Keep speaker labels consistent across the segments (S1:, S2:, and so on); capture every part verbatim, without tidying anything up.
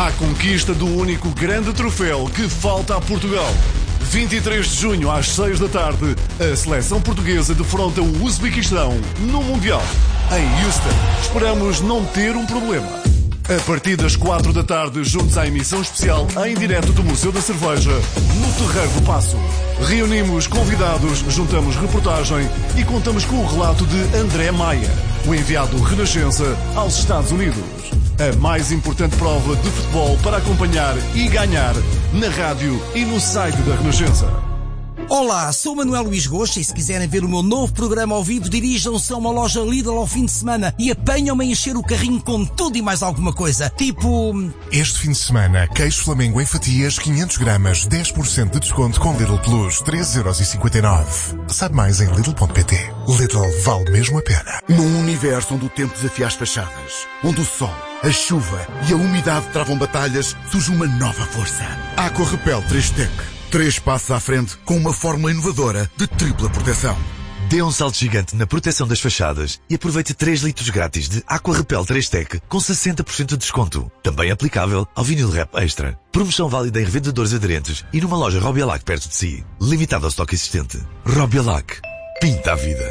S1: à conquista do único grande troféu que falta a Portugal. vinte e três de junho às seis da tarde, a seleção portuguesa defronta o Uzbequistão no Mundial. Em Houston, esperamos não ter um problema. A partir das quatro da tarde, juntos à emissão especial em direto do Museu da Cerveja, no Terreiro do Paço. Reunimos convidados, juntamos reportagem e contamos com o relato de André Maia, o enviado Renascença aos Estados Unidos. A mais importante prova de futebol para acompanhar e ganhar na rádio e no site da Renascença.
S2: Olá, sou Manuel Luís Gosta e se quiserem ver o meu novo programa ao vivo, dirijam-se a uma loja Lidl ao fim de semana e apanham-me a encher o carrinho com tudo e mais alguma coisa. Tipo...
S3: Este fim de semana, queijo Flamengo em fatias, quinhentos gramas, dez por cento de desconto com Lidl Plus, treze euros e cinquenta e nove. Sabe mais em Lidl ponto pt. Lidl vale mesmo a pena.
S4: Num universo onde o tempo desafia as fachadas, onde o sol, a chuva e a umidade travam batalhas, surge uma nova força. Aqua Repel três Tech. Três passos à frente com uma fórmula inovadora de tripla proteção.
S5: Dê um salto gigante na proteção das fachadas e aproveite três litros grátis de Aqua Repel três Tech com sessenta por cento de desconto. Também aplicável ao vinil Rap Extra. Promoção válida em revendedores aderentes e numa loja Robialac perto de si. Limitado ao estoque existente. Robialac. Pinta a vida.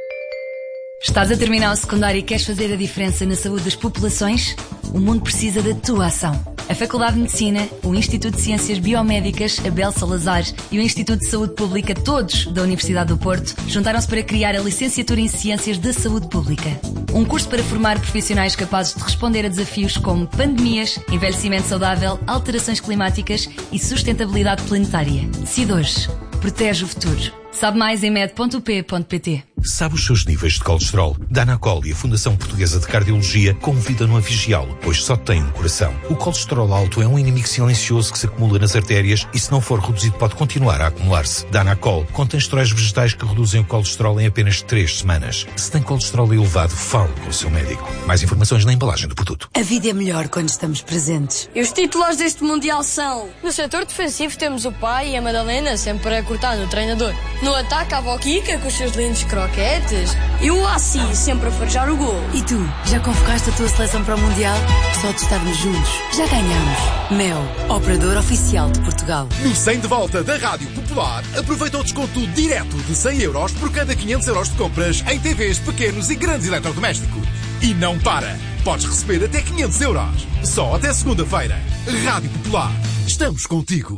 S6: Estás a terminar o secundário e queres fazer a diferença na saúde das populações? O mundo precisa da tua ação. A Faculdade de Medicina, o Instituto de Ciências Biomédicas, Abel Salazar e o Instituto de Saúde Pública, todos da Universidade do Porto, juntaram-se para criar a Licenciatura em Ciências da Saúde Pública. Um curso para formar profissionais capazes de responder a desafios como pandemias, envelhecimento saudável, alterações climáticas e sustentabilidade planetária. Decide hoje. Protege o futuro. Sabe mais em med ponto u p ponto pt.
S7: Sabe os seus níveis de colesterol? Danacol e a Fundação Portuguesa de Cardiologia convidam-no a vigiá-lo, pois só tem um coração. O colesterol alto é um inimigo silencioso que se acumula nas artérias e, se não for reduzido, pode continuar a acumular-se. Danacol contém esteróis vegetais que reduzem o colesterol em apenas três semanas. Se tem colesterol elevado, fale com o seu médico. Mais informações na embalagem do produto.
S8: A vida é melhor quando estamos presentes.
S9: E os titulares deste Mundial são... No setor defensivo temos o pai e a Madalena sempre a cortar no treinador. No ataque, a avó Kika com os seus lindos croquetes. E o Assi sempre a farejar o gol.
S8: E tu, já convocaste a tua seleção para o Mundial? Só de estarmos juntos, já ganhamos. Mel, operador oficial de Portugal.
S10: No cem de volta da Rádio Popular, aproveita o desconto direto de cem euros por cada quinhentos euros de compras em T Vs pequenos e grandes eletrodomésticos. E não para! Podes receber até quinhentos euros. Só até segunda-feira. Rádio Popular. Estamos contigo.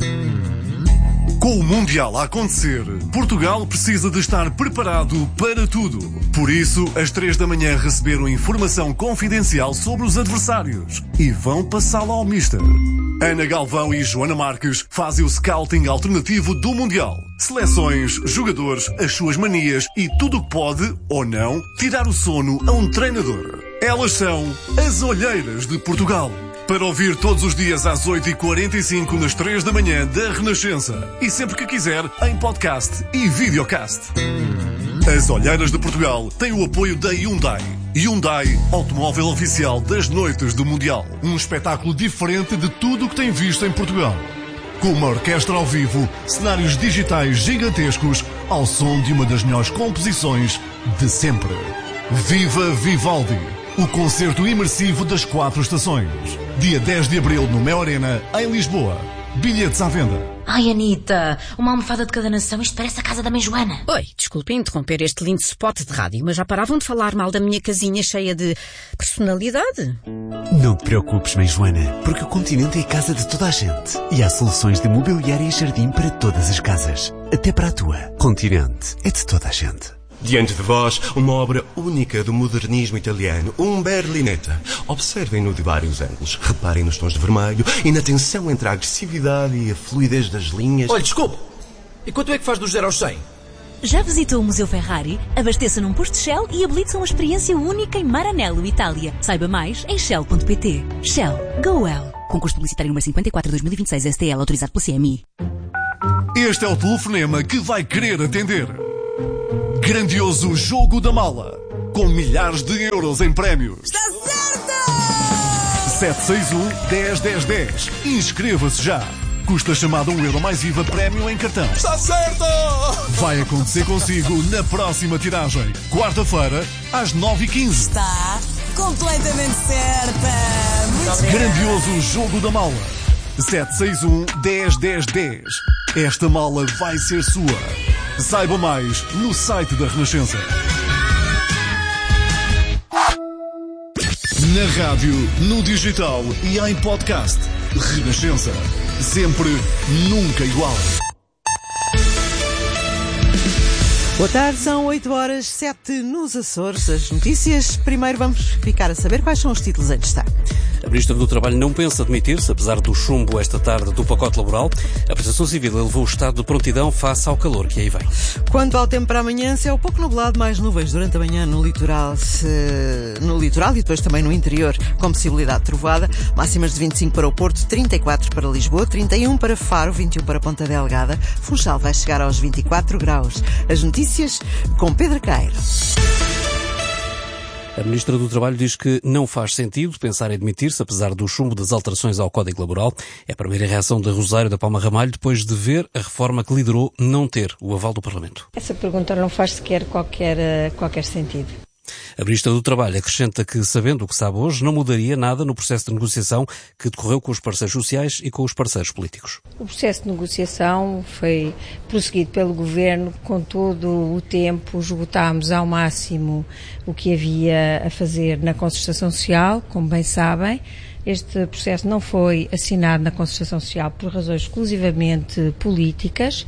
S1: Com o Mundial a acontecer, Portugal precisa de estar preparado para tudo. Por isso, às três da manhã receberam informação confidencial sobre os adversários e vão passá-la ao mister. Ana Galvão e Joana Marques fazem o scouting alternativo do Mundial. Seleções, jogadores, as suas manias e tudo o que pode, ou não, tirar o sono a um treinador. Elas são as Olheiras de Portugal. Para ouvir todos os dias às oito e quarenta e cinco nas três da manhã da Renascença. E sempre que quiser, em podcast e videocast. As Olheiras de Portugal têm o apoio da Hyundai. Hyundai, automóvel oficial das noites do Mundial. Um espetáculo diferente de tudo o que tem visto em Portugal. Com uma orquestra ao vivo, cenários digitais gigantescos, ao som de uma das melhores composições de sempre. Viva Vivaldi! O concerto imersivo das quatro estações. Dia dez de abril no Mel Arena, em Lisboa. Bilhetes à venda.
S11: Ai, Anitta, uma almofada de cada nação, isto parece a casa da mãe Joana.
S12: Oi, desculpe interromper este lindo spot de rádio, mas já paravam de falar mal da minha casinha cheia de personalidade?
S13: Não te preocupes, mãe Joana, porque o Continente é a casa de toda a gente. E há soluções de mobiliário e jardim para todas as casas. Até para a tua. Continente é de toda a gente.
S14: Diante de vós, uma obra única do modernismo italiano, um Berlinetta. Observem-no de vários ângulos, reparem nos tons de vermelho e na tensão entre a agressividade e a fluidez das linhas.
S10: Olha, desculpe, e quanto é que faz do zero aos cem?
S15: Já visitou o Museu Ferrari? Abasteça num posto Shell e habilite-se a uma experiência única em Maranello, Itália. Saiba mais em shell ponto pt. Shell. Go well. Concurso publicitário número cinquenta e quatro de dois mil e vinte e seis S T L, autorizado pela C M I.
S1: Este é o telefonema que vai querer atender. Grandioso Jogo da Mala, com milhares de euros em prémios.
S16: Está certo!
S1: sete seis um, dez, dez, dez. Inscreva-se já. Custa chamada um euro mais I V A prémio em cartão.
S16: Está certo!
S1: Vai acontecer consigo na próxima tiragem. Quarta-feira, às nove e quinze.
S16: Está completamente certa. Muito
S1: Grandioso jogo da mala. sete seis um, dez, dez, dez. Esta mala vai ser sua. Saiba mais no site da Renascença. Na rádio, no digital e em podcast. Renascença. Sempre, nunca igual.
S17: Boa tarde, são oito horas, sete nos Açores. As notícias. Primeiro vamos ficar a saber quais são os títulos em destaque.
S18: A Ministra do Trabalho não pensa demitir-se, apesar do chumbo esta tarde do pacote laboral. A Proteção Civil elevou o estado de prontidão face ao calor que aí vem.
S17: Quanto ao tempo para amanhã, céu pouco nublado, mais nuvens durante a manhã no litoral, no litoral e depois também no interior, com possibilidade de trovoada. Máximas de vinte e cinco para o Porto, trinta e quatro para Lisboa, trinta e um para Faro, vinte e um para Ponta Delgada. Funchal vai chegar aos vinte e quatro graus. As notícias com Pedro Cairo.
S18: A Ministra do Trabalho diz que não faz sentido pensar em demitir-se, apesar do chumbo das alterações ao Código Laboral. É a primeira reação de Rosário da Palma Ramalho, depois de ver a reforma que liderou não ter o aval do Parlamento.
S19: Essa pergunta não faz sequer qualquer, qualquer sentido.
S18: A Ministra do Trabalho acrescenta que, sabendo o que sabe hoje, não mudaria nada no processo de negociação que decorreu com os parceiros sociais e com os parceiros políticos.
S19: O processo de negociação foi prosseguido pelo Governo com todo o tempo, esgotámos ao máximo o que havia a fazer na concertação social, como bem sabem. Este processo não foi assinado na concertação social por razões exclusivamente políticas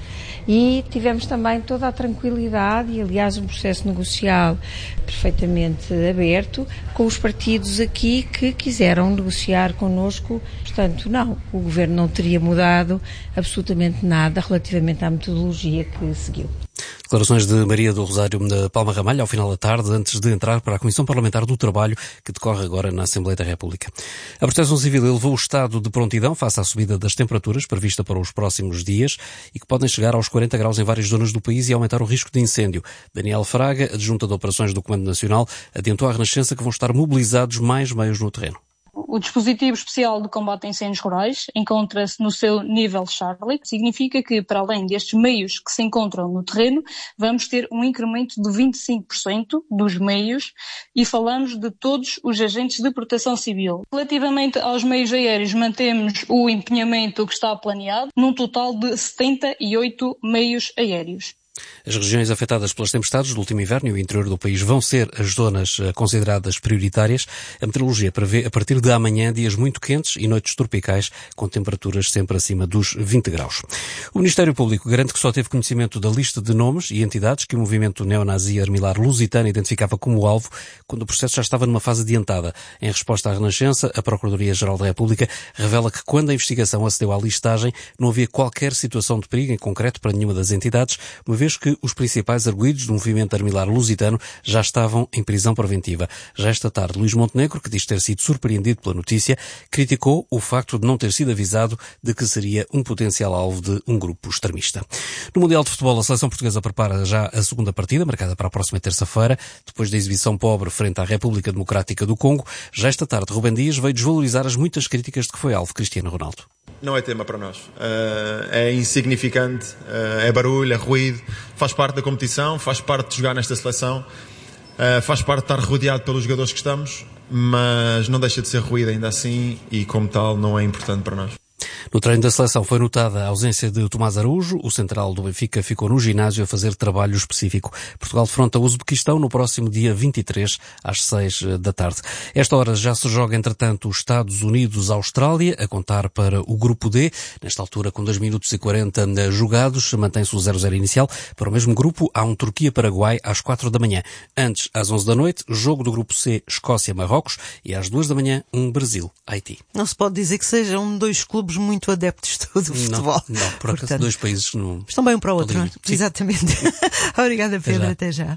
S19: e tivemos também toda a tranquilidade e, aliás, um processo negocial perfeitamente aberto com os partidos aqui que quiseram negociar connosco. Portanto, não, o Governo não teria mudado absolutamente nada relativamente à metodologia que seguiu.
S18: Declarações de Maria do Rosário da Palma Ramalho ao final da tarde, antes de entrar para a Comissão Parlamentar do Trabalho, que decorre agora na Assembleia da República. A Proteção Civil elevou o estado de prontidão face à subida das temperaturas prevista para os próximos dias e que podem chegar aos quarenta graus em várias zonas do país e aumentar o risco de incêndio. Daniel Fraga, adjunta de Operações do Comando Nacional, adiantou à Renascença que vão estar mobilizados mais meios no terreno.
S20: O dispositivo especial de combate a incêndios rurais encontra-se no seu nível Charlie. Significa que, para além destes meios que se encontram no terreno, vamos ter um incremento de vinte e cinco por cento dos meios e falamos de todos os agentes de proteção civil. Relativamente aos meios aéreos, mantemos o empenhamento que está planeado, num total de setenta e oito meios aéreos.
S18: As regiões afetadas pelas tempestades do último inverno e o interior do país vão ser as zonas consideradas prioritárias. A meteorologia prevê, a partir de amanhã, dias muito quentes e noites tropicais, com temperaturas sempre acima dos vinte graus. O Ministério Público garante que só teve conhecimento da lista de nomes e entidades que o movimento neonazi Armilar Lusitano identificava como alvo, quando o processo já estava numa fase adiantada. Em resposta à Renascença, a Procuradoria-Geral da República revela que, quando a investigação acedeu à listagem, não havia qualquer situação de perigo em concreto para nenhuma das entidades, uma vez que os principais arguidos do movimento Armilar Lusitano já estavam em prisão preventiva. Já esta tarde, Luís Montenegro, que diz ter sido surpreendido pela notícia, criticou o facto de não ter sido avisado de que seria um potencial alvo de um grupo extremista. No Mundial de Futebol, a seleção portuguesa prepara já a segunda partida, marcada para a próxima terça-feira, depois da exibição pobre frente à República Democrática do Congo. Já esta tarde, Rubem Dias veio desvalorizar as muitas críticas de que foi alvo Cristiano Ronaldo.
S21: Não é tema para nós. Uh, é insignificante, uh, é barulho, é ruído, faz parte da competição, faz parte de jogar nesta seleção, uh, faz parte de estar rodeado pelos jogadores que estamos, mas não deixa de ser ruído ainda assim e, como tal, não é importante para nós.
S18: No treino da seleção foi notada a ausência de Tomás Araújo. O central do Benfica ficou no ginásio a fazer trabalho específico. Portugal defronta o Uzbequistão no próximo dia vinte e três, às seis da tarde. Esta hora já se joga, entretanto, os Estados Unidos-Austrália, a contar para o Grupo D. Nesta altura, com dois minutos e quarenta jogados, mantém-se o zero zero inicial. Para o mesmo grupo, há um Turquia-Paraguai às quatro da manhã. Antes, às onze da noite, jogo do Grupo C, Escócia-Marrocos. E às duas da manhã, um Brasil-Haiti.
S17: Não se pode dizer que sejam dois clubes muito adeptos do futebol.
S18: Não, não, por acaso, dois países que não...
S17: Estão bem um para o outro, não é? Exatamente. Obrigada, Pedro. Até já.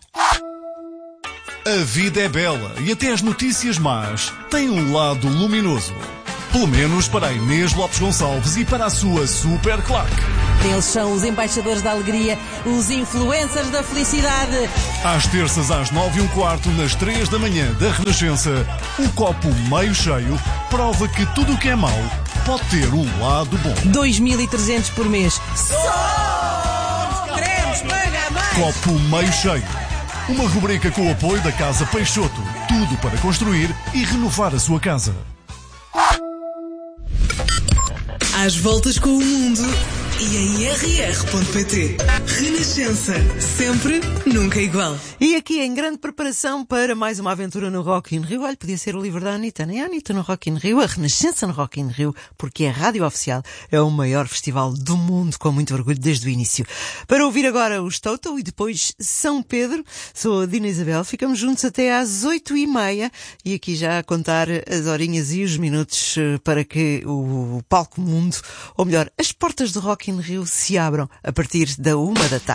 S1: A vida é bela e até as notícias más têm um lado luminoso. Pelo menos para a Inês Lopes Gonçalves e para a sua super claque.
S22: Eles são os embaixadores da alegria, os influencers da felicidade.
S1: Às terças, às nove e um quarto, nas três da manhã da Renascença, o copo meio cheio prova que tudo o que é mau pode ter um lado bom.
S22: dois mil e trezentos por mês. Só queremos pagar mais.
S1: Copo meio cheio. Uma rubrica com o apoio da Casa Peixoto. Tudo para construir e renovar a sua casa.
S22: Às voltas com o mundo e em r r ponto p t. Renascença. Sempre, nunca igual.
S17: E aqui em grande preparação para mais uma aventura no Rock in Rio. Olha, podia ser o livro da Anitta, nem a Anitta no Rock in Rio, a Renascença no Rock in Rio, porque a rádio oficial é o maior festival do mundo, com muito orgulho desde o início. Para ouvir agora os Toto e depois São Pedro, sou a Dina Isabel, ficamos juntos até às oito e meia e aqui já a contar as horinhas e os minutos para que o palco mundo, ou melhor, as portas do Rock in Rio se abram a partir da uma da tarde.